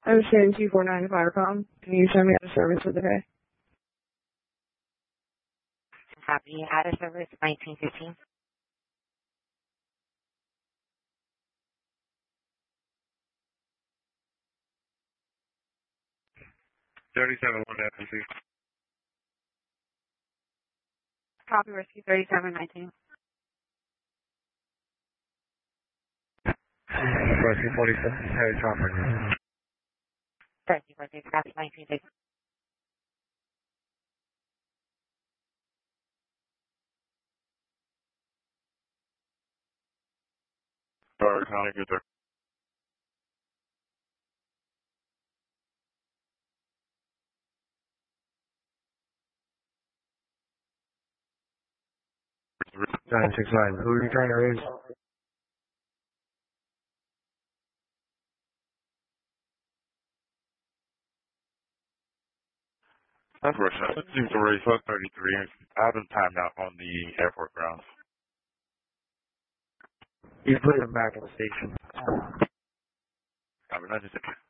I'm saying 249 Firecom. Can you send me out of service for the day? Copy. Out of service 1915. Copy Rescue 3719. Rescue 47, Harry Chopper. Rescue 46, copy 1915. Sorry, County, good there. Nine 6-9. Who are you trying to raise? That's Russia. It seems to raise 33 out of timeout on the airport grounds. You put him back in the station. I mean, I just